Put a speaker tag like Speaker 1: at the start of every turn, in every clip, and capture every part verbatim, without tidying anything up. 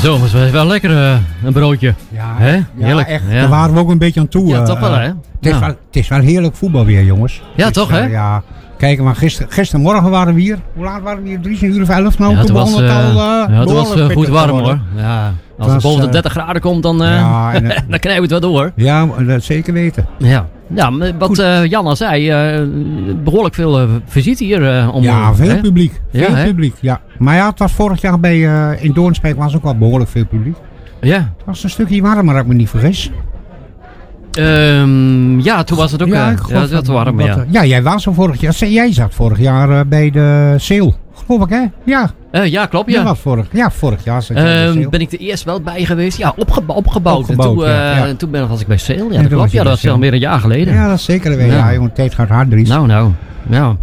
Speaker 1: Zo, het was wel lekker uh, een broodje.
Speaker 2: Ja,
Speaker 1: Hè?
Speaker 2: Heerlijk. Ja, echt. Ja. Daar waren we ook een beetje aan toe.
Speaker 1: Ja,
Speaker 2: uh,
Speaker 1: toch wel, hè?
Speaker 2: Het is,
Speaker 1: ja.
Speaker 2: wel, het is wel heerlijk voetbal weer, jongens.
Speaker 1: Ja,
Speaker 2: dus,
Speaker 1: toch,
Speaker 2: uh,
Speaker 1: hè?
Speaker 2: Ja. Kijk, maar gister, gistermorgen waren we hier. Hoe laat waren we hier? Drie uur of elf nou?
Speaker 1: Ja,
Speaker 2: toen
Speaker 1: het was,
Speaker 2: het
Speaker 1: uh,
Speaker 2: al, uh,
Speaker 1: ja, het was uh, goed warm, hoor. Ja, als het, het boven de dertig graden komt, dan, uh,
Speaker 2: ja, en, uh,
Speaker 1: dan knijpen we het wel door.
Speaker 2: Ja, dat zeker weten.
Speaker 1: Ja, ja wat uh, Jan al zei, uh, behoorlijk veel uh, visite hier. Uh, om,
Speaker 2: ja, veel
Speaker 1: hè?
Speaker 2: publiek. Veel
Speaker 1: ja,
Speaker 2: publiek, hè? Ja. Maar ja, het was vorig jaar bij, uh, in Doornspijk was ook wel behoorlijk veel publiek.
Speaker 1: Ja.
Speaker 2: Het was een stukje warmer, als ik me niet vergis.
Speaker 1: Um, ja, toen was het ook
Speaker 2: ja,
Speaker 1: uh, ja, dat warm.
Speaker 2: Wat,
Speaker 1: ja.
Speaker 2: ja, jij was er vorig jaar. Jij zat vorig jaar uh, bij de Seel. Geloof ik, hè? Ja.
Speaker 1: Uh, ja, klopt, ja.
Speaker 2: Was vorig, ja, vorig jaar zat
Speaker 1: jij uh, ben ik er eerst wel bij geweest. Ja, opgebouwd. opgebouwd.
Speaker 2: opgebouwd
Speaker 1: en toen, uh,
Speaker 2: ja, ja.
Speaker 1: toen ben, was ik bij Seel. Ja, dat klopt. Ja, dat was al meer een jaar geleden.
Speaker 2: Ja, dat is zeker weer. Ja, ja jongen, tijd gaat hard, Dries.
Speaker 1: Nou, nou. Ja.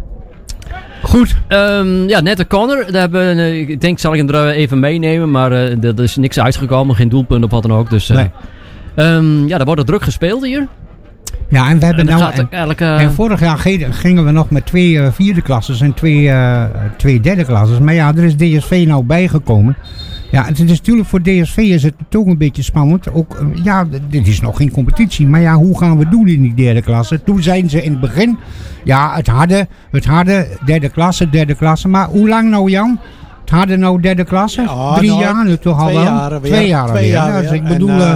Speaker 2: Goed.
Speaker 1: Um, ja, net de corner. Daar hebben, uh, ik denk, zal ik hem er even meenemen. Maar uh, er is niks uitgekomen. Geen doelpunt of wat dan ook. Dus, uh, nee. um, ja, daar wordt druk gespeeld hier.
Speaker 2: Ja, en we hebben
Speaker 1: en
Speaker 2: nou. En,
Speaker 1: eigenlijk, uh,
Speaker 2: en vorig jaar gingen we nog met twee uh, vierde klasses en twee, uh, twee derde klasses. Maar ja, er is D S V nou bijgekomen. Ja, het is natuurlijk voor D S V is het toch een beetje spannend. Ook, uh, ja, dit is nog geen competitie. Maar ja, hoe gaan we doen in die derde klasse? Toen zijn ze in het begin. Ja, het harde, het harde, derde klasse, derde klasse. Maar hoe lang nou, Jan? Het hadden nou derde klasse?
Speaker 3: Ja,
Speaker 2: Drie
Speaker 3: nou,
Speaker 2: jaar nu toch al
Speaker 3: twee
Speaker 2: wel?
Speaker 3: Jaren weer,
Speaker 2: twee jaar
Speaker 3: twee
Speaker 2: weer.
Speaker 3: jaar
Speaker 2: Ja, dus
Speaker 3: weer.
Speaker 2: ik bedoel...
Speaker 3: En, uh,
Speaker 2: uh,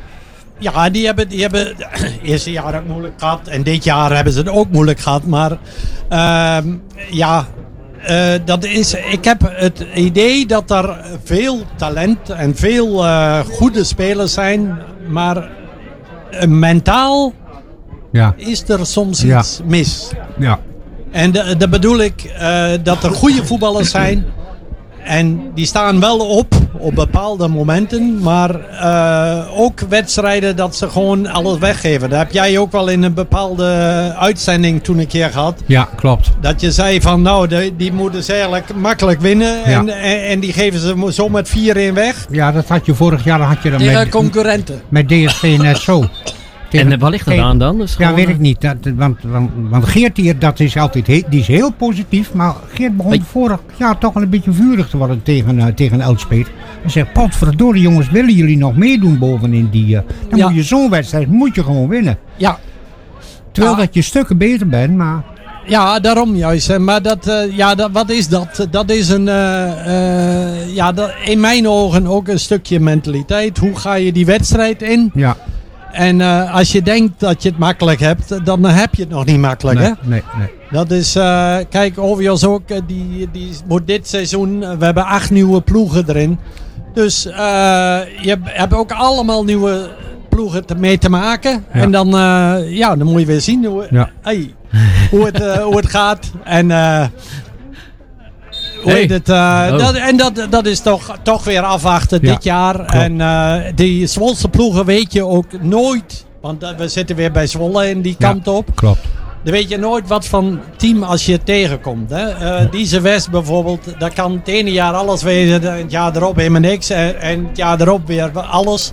Speaker 3: ja, die hebben, die hebben het eerste jaar ook moeilijk gehad. En dit jaar hebben ze het ook moeilijk gehad. Maar uh, ja, uh, dat is, ik heb het idee dat er veel talent en veel uh, goede spelers zijn. Maar uh, mentaal
Speaker 2: ja.
Speaker 3: is er soms
Speaker 2: ja.
Speaker 3: iets mis.
Speaker 2: Ja.
Speaker 3: En dat bedoel ik uh, dat er goede voetballers zijn. En die staan wel op op bepaalde momenten. Maar uh, ook wedstrijden dat ze gewoon alles weggeven. Dat heb jij ook wel in een bepaalde uitzending toen een keer gehad.
Speaker 2: Ja, klopt.
Speaker 3: Dat je zei van nou, de, die moeten ze eigenlijk makkelijk winnen. Ja. En, en, en die geven ze zo met vier-een weg.
Speaker 2: Ja, dat had je vorig jaar had je dan
Speaker 3: tegen
Speaker 2: met
Speaker 3: concurrenten.
Speaker 2: Met D S V net zo.
Speaker 1: Tegen, en waar ligt dat aan dan? Dus
Speaker 2: ja, weet ik niet. Dat, want, want, want Geert hier, dat is altijd he, die is heel positief. Maar Geert begon hey. vorig jaar toch wel een beetje vurig te worden tegen, uh, tegen Eldspeet. Hij zegt, potverdorie jongens, willen jullie nog meedoen bovenin die... Uh, dan ja. moet je zo'n wedstrijd, moet je gewoon winnen.
Speaker 3: Ja.
Speaker 2: Terwijl
Speaker 3: ja.
Speaker 2: dat je stukken beter bent, maar...
Speaker 3: Ja, daarom juist. Maar dat, uh, ja, dat, wat is dat? Dat is een, uh, uh, ja, dat, in mijn ogen ook een stukje mentaliteit. Hoe ga je die wedstrijd in?
Speaker 2: Ja.
Speaker 3: En uh, als je denkt dat je het makkelijk hebt, dan heb je het nog niet makkelijk,
Speaker 2: nee,
Speaker 3: hè?
Speaker 2: Nee, nee.
Speaker 3: Dat is, uh, kijk, Ovios ook, uh, die, die moet dit seizoen, uh, we hebben acht nieuwe ploegen erin. Dus uh, je hebt ook allemaal nieuwe ploegen te, mee te maken. Ja. En dan, uh, ja, dan moet je weer zien hoe,
Speaker 2: ja.
Speaker 3: hey, hoe, het, uh, hoe het gaat. En... Uh, Hoe hey. het, uh, oh. dat, en dat, dat is toch, toch weer afwachten ja. dit jaar. Klopt. En uh, die Zwolse ploegen weet je ook nooit. Want uh, we zitten weer bij Zwolle in die ja, kant op.
Speaker 2: Klopt.
Speaker 3: Dan weet je nooit wat van team als je tegenkomt. Hè? Uh, Diese West bijvoorbeeld. Dat kan het ene jaar alles wezen. Het jaar erop helemaal niks. En, en het jaar erop weer alles.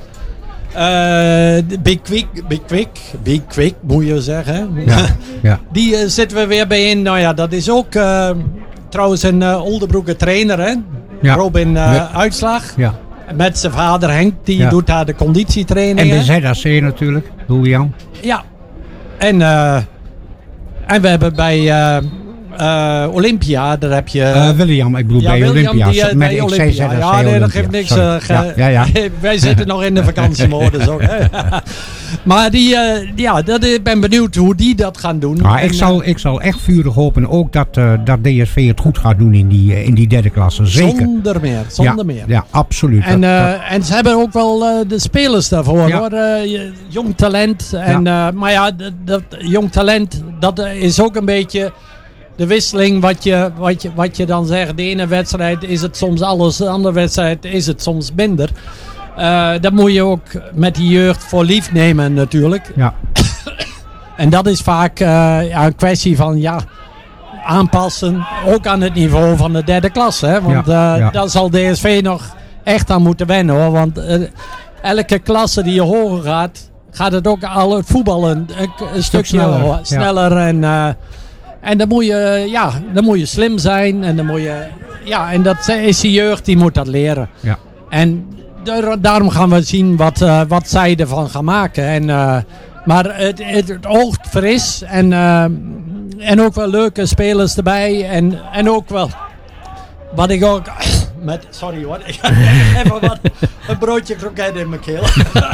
Speaker 3: Uh, Big Quick, Big Quick, Big Quick moet je zeggen.
Speaker 2: Ja. Ja.
Speaker 3: Die uh, zitten we weer bij in. Nou ja, dat is ook... Uh, Trouwens een uh, Oldenbroeke trainer, hè? Ja. Robin uh, ja. Uitslag.
Speaker 2: Ja.
Speaker 3: Met zijn vader Henk, die
Speaker 2: ja.
Speaker 3: doet daar de conditietraining.
Speaker 2: En de Z A C natuurlijk, Julian.
Speaker 3: Ja. En, uh, en we hebben bij uh, uh, Olympia, daar heb je...
Speaker 2: Uh, William, ik bedoel
Speaker 3: ja,
Speaker 2: bij
Speaker 3: William,
Speaker 2: Olympia.
Speaker 3: Die, uh,
Speaker 2: Met
Speaker 3: bij Olympia. Ja, nee, dat geeft niks. Uh, ge-
Speaker 2: ja, ja, ja.
Speaker 3: Wij zitten nog in de vakantiemodus ook. Hè? Maar die, uh, ja, dat, ik ben benieuwd hoe die dat gaan doen.
Speaker 2: Nou,
Speaker 3: en,
Speaker 2: ik, zal, ik zal echt vurig hopen ook dat, uh, dat D S V het goed gaat doen in die, uh, in die derde klasse. Zeker.
Speaker 3: Zonder meer, zonder
Speaker 2: ja,
Speaker 3: meer.
Speaker 2: Ja, absoluut.
Speaker 3: En,
Speaker 2: dat,
Speaker 3: uh,
Speaker 2: dat...
Speaker 3: en ze hebben ook wel uh, de spelers daarvoor,
Speaker 2: ja.
Speaker 3: hoor. Uh, jong talent. En, ja. uh, maar ja, dat, dat jong talent, dat is ook een beetje... De wisseling, wat je, wat, je, wat je dan zegt, de ene wedstrijd is het soms alles, de andere wedstrijd is het soms minder. Uh, dat moet je ook met die jeugd voor lief nemen natuurlijk.
Speaker 2: Ja.
Speaker 3: En dat is vaak uh, ja, een kwestie van ja, aanpassen, ook aan het niveau van de derde klasse. Hè? Want ja, uh, ja. daar zal D S V nog echt aan moeten wennen, hoor. Want uh, elke klasse die je hoger gaat, gaat het ook al het voetballen een, een stukje sneller, sneller ja. en... Uh, En dan moet je, ja, dan moet je slim zijn. En dan moet je, ja, en dat is die jeugd, die moet dat leren.
Speaker 2: Ja.
Speaker 3: En daar, daarom gaan we zien wat, uh, wat zij ervan gaan maken. En, uh, maar het, het, het oogt fris en, uh, en ook wel leuke spelers erbij. En, en ook wel, wat ik ook... Met, sorry hoor, ik heb even wat, een broodje kroket in mijn keel.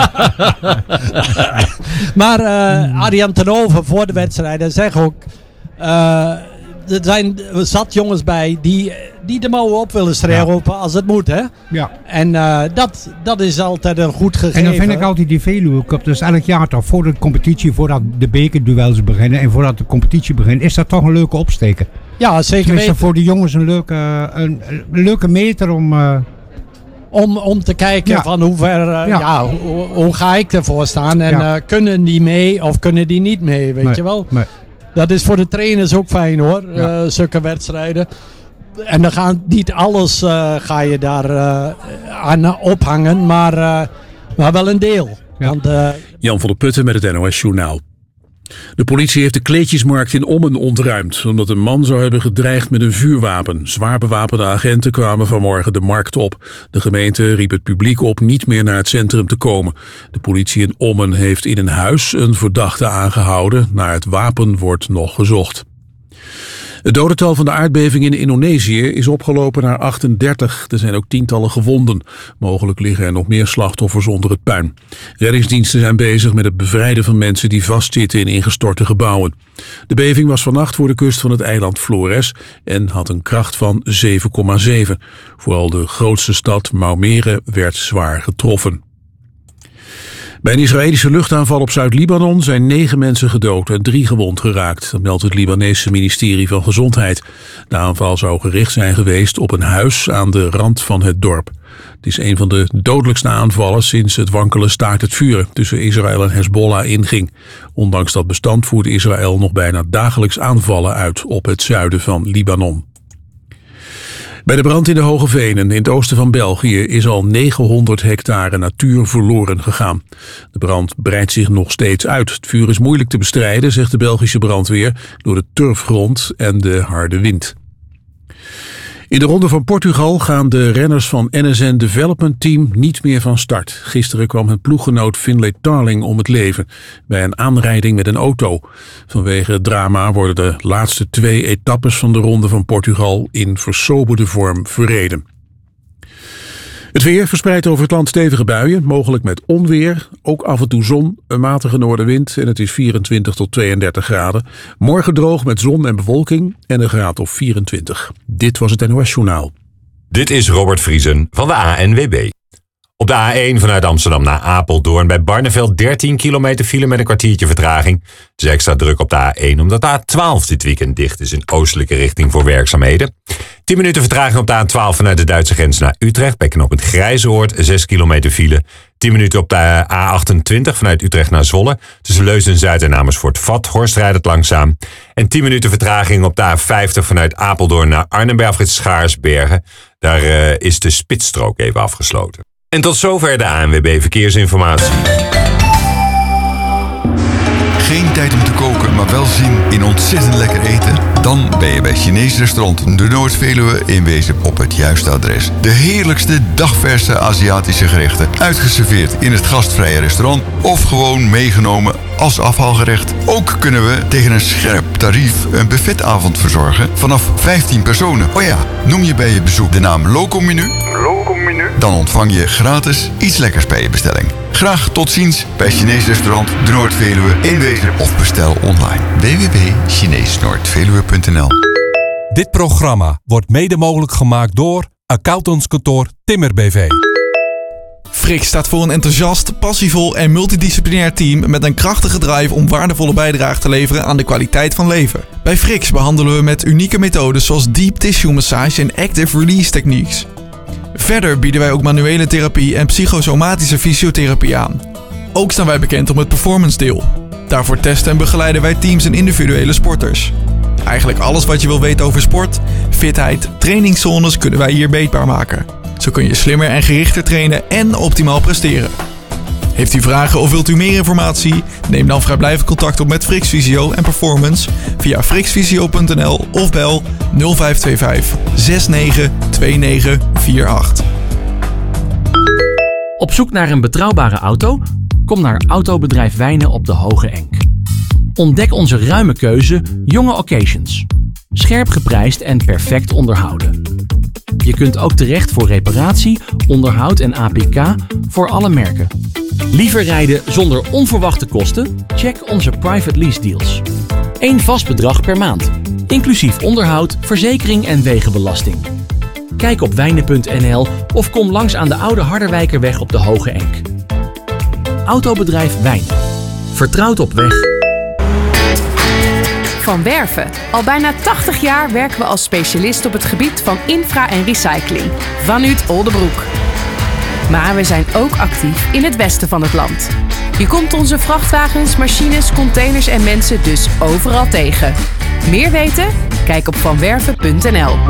Speaker 3: Maar uh, Arjan ten Hove voor de wedstrijden zegt ook... Uh, er zijn zat jongens bij die, die de mouwen op willen stropen ja. als het moet. Hè?
Speaker 2: Ja.
Speaker 3: En uh, dat, dat is altijd een goed gegeven.
Speaker 2: En dan vind ik altijd die Veluwe Cup, dus elk jaar toch, voor de competitie, voordat de bekerduels beginnen en voordat de competitie begint, is dat toch een leuke opsteken.
Speaker 3: Ja, zeker weten.
Speaker 2: Is dat voor de jongens een leuke, een, een leuke meter om... Uh,
Speaker 3: Om, om te kijken ja. van hoe ver, uh, ja. ja hoe, hoe ga ik ervoor staan en ja. uh, kunnen die mee of kunnen die niet mee, weet
Speaker 2: nee,
Speaker 3: je wel.
Speaker 2: Nee.
Speaker 3: Dat is voor de trainers ook fijn hoor,
Speaker 2: ja.
Speaker 3: uh, zulke wedstrijden. En dan gaan niet alles uh, ga je daar uh, aan ophangen, maar, uh, maar wel een deel.
Speaker 2: Ja.
Speaker 3: Want, uh,
Speaker 4: Jan van der Putten met het N O S Journaal. De politie heeft de kleedjesmarkt in Ommen ontruimd, omdat een man zou hebben gedreigd met een vuurwapen. Zwaar bewapende agenten kwamen vanmorgen de markt op. De gemeente riep het publiek op niet meer naar het centrum te komen. De politie in Ommen heeft in een huis een verdachte aangehouden. Naar het wapen wordt nog gezocht. Het dodental van de aardbeving in Indonesië is opgelopen naar achtendertig. Er zijn ook tientallen gewonden. Mogelijk liggen er nog meer slachtoffers onder het puin. Reddingsdiensten zijn bezig met het bevrijden van mensen die vastzitten in ingestorte gebouwen. De beving was vannacht voor de kust van het eiland Flores en had een kracht van zeven komma zeven. Vooral de grootste stad Maumere werd zwaar getroffen. Bij een Israëlische luchtaanval op Zuid-Libanon zijn negen mensen gedood en drie gewond geraakt. Dat meldt het Libanese ministerie van Gezondheid. De aanval zou gericht zijn geweest op een huis aan de rand van het dorp. Het is een van de dodelijkste aanvallen sinds het wankele staakt het vuren tussen Israël en Hezbollah inging. Ondanks dat bestand voert Israël nog bijna dagelijks aanvallen uit op het zuiden van Libanon. Bij de brand in de Hoge Venen in het oosten van België is al negenhonderd hectare natuur verloren gegaan. De brand breidt zich nog steeds uit. Het vuur is moeilijk te bestrijden, zegt de Belgische brandweer, door de turfgrond en de harde wind. In de Ronde van Portugal gaan de renners van N S N Development Team niet meer van start. Gisteren kwam hun ploeggenoot Finlay Tarling om het leven bij een aanrijding met een auto. Vanwege het drama worden de laatste twee etappes van de Ronde van Portugal in versoberde vorm verreden. Het weer verspreidt over het land stevige buien, mogelijk met onweer, ook af en toe zon, een matige noordenwind en het is vierentwintig tot tweeëndertig graden. Morgen droog met zon en bewolking en een graad of vierentwintig. Dit was het N O S Journaal.
Speaker 5: Dit is Robert Vriesen van de A N W B. Op de A één vanuit Amsterdam naar Apeldoorn bij Barneveld dertien kilometer file met een kwartiertje vertraging. Het is extra druk op de A één omdat de A twaalf dit weekend dicht is in oostelijke richting voor werkzaamheden. tien minuten vertraging op de A twaalf vanuit de Duitse grens naar Utrecht bij knooppunt Grijzoord, zes kilometer file. tien minuten op de A achtentwintig vanuit Utrecht naar Zwolle. Tussen Leusden-Zuid en Amersfoort-Vathorst rijdt het langzaam. En tien minuten vertraging op de A vijftig vanuit Apeldoorn naar Arnhem bij afrit Schaarsbergen. Daar uh, is de spitsstrook even afgesloten. En tot zover de A N W B Verkeersinformatie.
Speaker 6: Geen tijd om te koken, maar wel zin in ontzettend lekker eten? Dan ben je bij Chinees restaurant De Noord-Veluwe in Wezen op het juiste adres. De heerlijkste dagverse Aziatische gerechten, uitgeserveerd in het gastvrije restaurant of gewoon meegenomen als afhaalgerecht. Ook kunnen we tegen een scherp tarief een buffetavond verzorgen vanaf vijftien personen. Oh ja, noem je bij je bezoek de naam Locomenu? Locomenu? Dan ontvang je gratis iets lekkers bij je bestelling. Graag tot ziens bij Chinees restaurant De Noord-Veluwe in Wezen of bestel online. w w w punt chinees noord veluwe punt n l.
Speaker 7: Dit programma wordt mede mogelijk gemaakt door accountantskantoor Timmer B V.
Speaker 8: Frix staat voor een enthousiast, passievol en multidisciplinair team met een krachtige drive om waardevolle bijdrage te leveren aan de kwaliteit van leven. Bij Frix behandelen we met unieke methodes zoals deep tissue massage en active release techniques. Verder bieden wij ook manuele therapie en psychosomatische fysiotherapie aan. Ook staan wij bekend om het performance deel. Daarvoor testen en begeleiden wij teams en individuele sporters. Eigenlijk alles wat je wil weten over sport, fitheid, trainingszones kunnen wij hier meetbaar maken. Zo kun je slimmer en gerichter trainen en optimaal presteren. Heeft u vragen of wilt u meer informatie? Neem dan vrijblijvend contact op met Frix Physio en Performance via frixfysio punt n l of bel nul vijf twee vijf zes negen twee negen vier acht.
Speaker 9: Op zoek naar een betrouwbare auto? Kom naar Autobedrijf Wijnen op de Hoge Enk. Ontdek onze ruime keuze jonge occasions. Scherp geprijsd en perfect onderhouden. Je kunt ook terecht voor reparatie, onderhoud en A P K voor alle merken. Liever rijden zonder onverwachte kosten? Check onze private lease deals. Eén vast bedrag per maand, inclusief onderhoud, verzekering en wegenbelasting. Kijk op wijnen punt n l of kom langs aan de Oude Harderwijkerweg op de Hoge Enk. Autobedrijf Wijnen. Vertrouwd op weg.
Speaker 10: Van Werven. Al bijna tachtig jaar werken we als specialist op het gebied van infra en recycling. Vanuit Oldebroek. Maar we zijn ook actief in het westen van het land. Je komt onze vrachtwagens, machines, containers en mensen dus overal tegen. Meer weten? Kijk op van werven punt n l.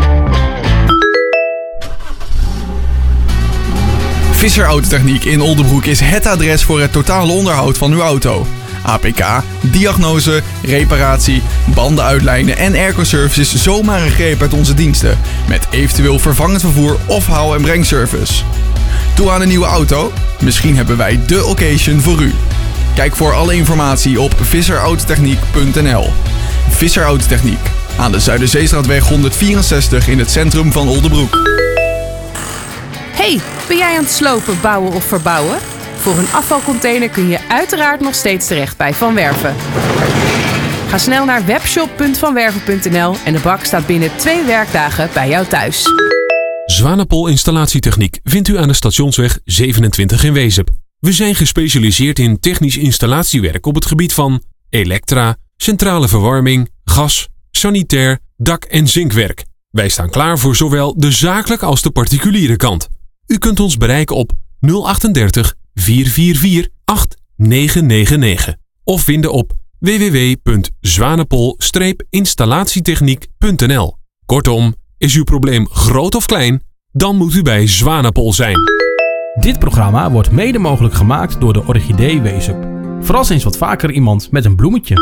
Speaker 8: Visser Autotechniek in Oldebroek is het adres voor het totale onderhoud van uw auto. A P K, diagnose, reparatie, banden uitlijnen en airco-service is zomaar een greep uit onze diensten. Met eventueel vervangend vervoer of haal- en brengservice. Toe aan een nieuwe auto? Misschien hebben wij de occasion voor u. Kijk voor alle informatie op visser autotechniek punt n l. Visser Autotechniek, aan de Zuiderzeestraatweg honderdvierenzestig in het centrum van Oldebroek.
Speaker 10: Hey, ben jij aan het slopen, bouwen of verbouwen? Voor een afvalcontainer kun je uiteraard nog steeds terecht bij Van Werven. Ga snel naar webshop punt van werven punt n l en de bak staat binnen twee werkdagen bij jou thuis.
Speaker 11: Zwanepol Installatietechniek vindt u aan de Stationsweg zevenentwintig in Wezep. We zijn gespecialiseerd in technisch installatiewerk op het gebied van elektra, centrale verwarming, gas, sanitair, dak- en zinkwerk. Wij staan klaar voor zowel de zakelijke als de particuliere kant. U kunt ons bereiken op nul drieënachtig, vier vier vier, acht negen negen negen of vinden op w w w punt zwanepol installatietechniek punt n l. Kortom, is uw probleem groot of klein? Dan moet u bij Zwanepol zijn.
Speaker 9: Dit programma wordt mede mogelijk gemaakt door de Orchidee Wezep. Verras eens wat vaker iemand met een bloemetje.